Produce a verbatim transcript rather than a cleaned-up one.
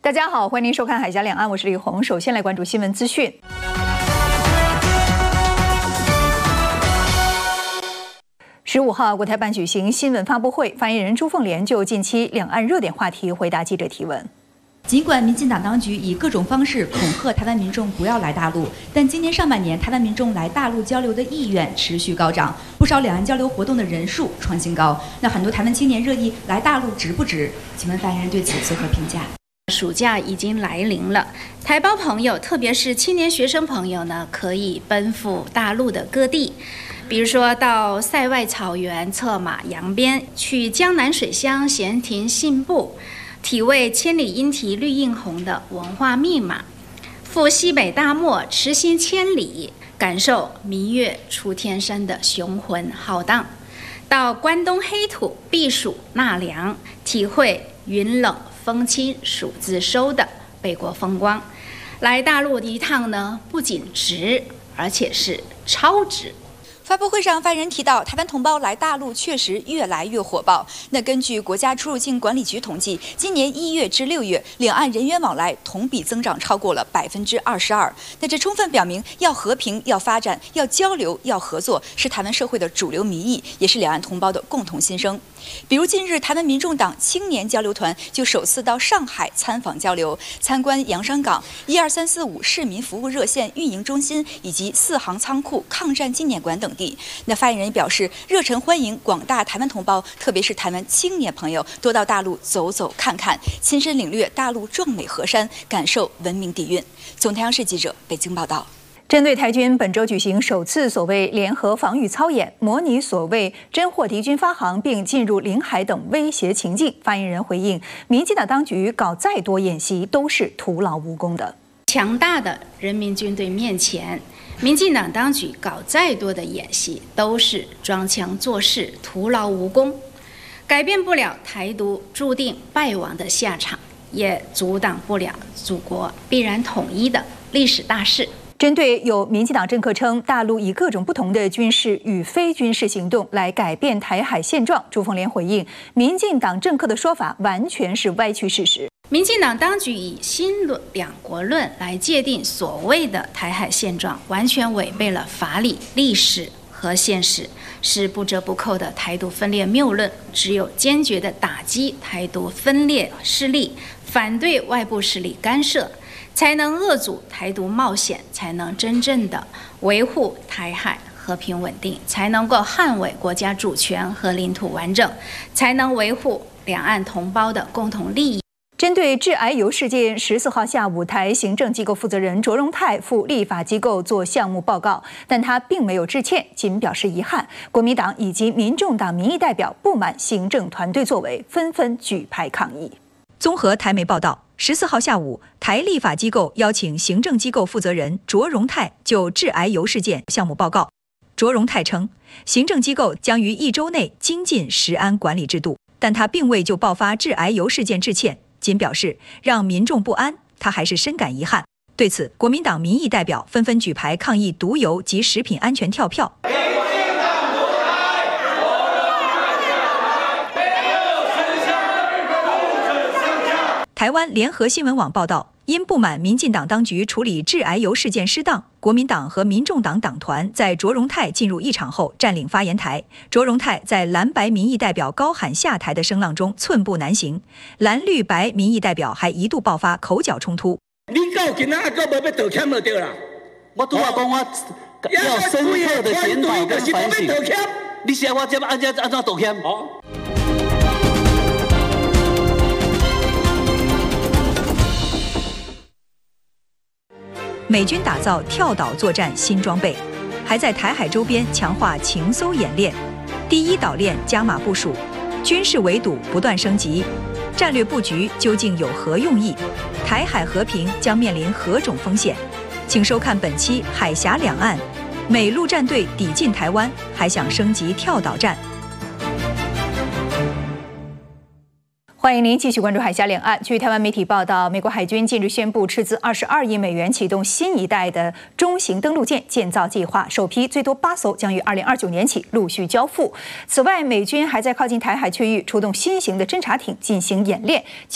大家好，欢迎您收看《海峡两岸》，我是李红。首先来关注新闻资讯。十五号，国台办举行新闻发布会，发言人朱凤莲就近期两岸热点话题回答记者提问。 尽管民进党当局以各种方式恐吓台湾民众不要来大陆，但今年上半年台湾民众来大陆交流的意愿持续高涨，不少两岸交流活动的人数创新高。那很多台湾青年热议来大陆值不值？请问发言人对此作何评价？ 暑假已经来临了，台胞朋友，特别是青年学生朋友呢，可以奔赴大陆的各地，比如说到塞外草原策马扬鞭，去江南水乡闲庭信步。 体味千里莺啼绿映红的文化密码，赴西北大漠驰行千里，感受明月出天山的雄浑浩荡；到关东黑土避暑纳凉，体会云冷风轻暑自收的北国风光。来大陆一趟呢，不仅值，而且是超值。 发布会上，发言人提到，台湾同胞来大陆确实越来越火爆。那根据国家出入境管理局统计，今年一月至六月，两岸人员往来同比增长超过了百分之二十二。那这充分表明，要和平、要发展、要交流、要合作，是台湾社会的主流民意，也是两岸同胞的共同心声。比如近日，台湾民众党青年交流团就首次到上海参访交流，参观洋商港、一二三四五市民服务热线运营中心以及四行仓库抗战纪念馆等。 那发言人表示，热忱欢迎广大台湾同胞，特别是台湾青年朋友，多到大陆走走看看，亲身领略大陆壮美河山，感受文明底蕴。总台央视记者北京报道。 针对台军本周举行首次所谓联合防御操演，模拟所谓侦获敌军发航并进入领海等威胁情境，发言人回应：民进党当局搞再多演习都是徒劳无功的。 强大的人民军队面前。 民进党当局搞再多的演习，都是装腔作势、徒劳无功，改变不了台独注定败亡的下场，也阻挡不了祖国必然统一的历史大势。 针对有民进党政客称大陆以各种不同的军事与非军事行动来改变台海现状，朱凤莲回应：民进党政客的说法完全是歪曲事实。 民进党当局以新论两国论来界定所谓的台海现状，完全违背了法理、历史和现实，是不折不扣的台独分裂谬论。只有坚决地打击台独分裂势力，反对外部势力干涉，才能遏阻台独冒险，才能真正的维护台海和平稳定，才能够捍卫国家主权和领土完整，才能维护两岸同胞的共同利益。 针对致癌油事件，十四号下午，台行政机构负责人卓荣泰赴立法机构做项目报告，但他并没有致歉，仅表示遗憾。国民党以及民众党民意代表不满行政团队作为，纷纷举牌抗议。综合台媒报道，十四号下午，台立法机构邀请行政机构负责人卓荣泰就致癌油事件项目报告。卓荣泰称，行政机构将于一周内精进食安管理制度，但他并未就爆发致癌油事件致歉。 仅表示让民众不安，他还是深感遗憾。对此，国民党民意代表纷纷举牌抗议毒油及食品安全跳票。台湾联合新闻网报道，因不满民进党当局处理致癌油事件失当，国民党和民众党党团在卓荣泰进入议场后占领发言台。卓荣泰在蓝白民意代表高喊下台的声浪中寸步难行，蓝绿白民意代表还一度爆发口角冲突。 你到今仔还无要道歉就对啦。 我拄仔讲我要深刻的检讨跟反省。你写我这按照按照道歉。 美军打造跳岛作战新装备，还在台海周边强化情搜演练。第一岛链加码部署，军事围堵不断升级，战略布局究竟有何用意？台海和平将面临何种风险？请收看本期《海峡两岸》，美陆战队抵近台湾，还想升级跳岛战。欢迎您继续关注海峡两岸。据台湾媒体报道，美国海军近日宣布斥资二十二亿美元启动新一代的中型登陆舰建造计划，首批最多八艘将于二零二九年起陆续交付。此外，美军还在靠近台海区域出动新型的侦察艇进行演练。